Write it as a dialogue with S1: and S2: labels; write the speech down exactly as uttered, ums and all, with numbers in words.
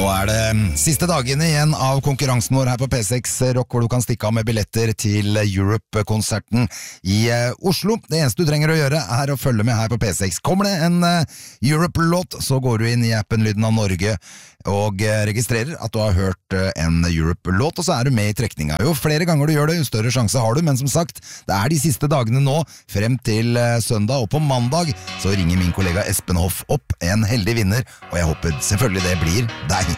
S1: er det siste dagene igjen av konkurransen vår her på P seks Rock, hvor du kan stikke av med billetter til Europe-konserten i Oslo. Det eneste du trenger å gjøre er å følge med her på P seks. Kommer det en Europe-låt, så går du inn i appen Lyden av Norge og registrerer at du har hørt en Europe-låt, og så er du med i trekninga. Jo flere ganger du gjør det, jo større sjanse har du, men som sagt, det er de siste dagene nå, frem til søndag, og på mandag så ringer min kollega Espen Hoff opp en heldig vinner, og jeg håper selvfølgelig det blir deg.